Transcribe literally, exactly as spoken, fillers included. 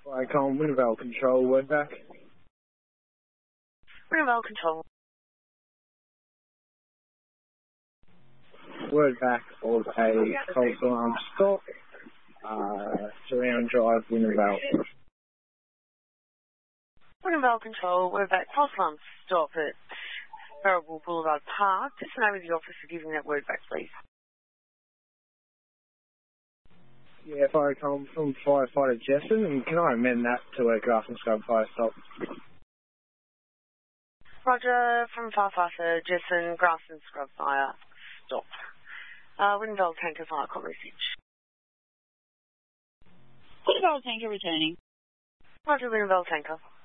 Icon, Wintervale Control, word back. Wintervale Control. Word back of a false alarm stop. Uh, Surround Drive, Wintervale. Wintervale Control, word back, false alarm stop at Barrable Boulevard Park. Just the name of the officer giving that word back, please. Yeah, fire com from firefighter Jessen, and can I amend that to a grass and scrub fire stop? Roger, from firefighter Jessen, grass and scrub fire stop. Uh, Wintervale Tanker fire call message. Wintervale Tanker returning. Roger, Wintervale Tanker.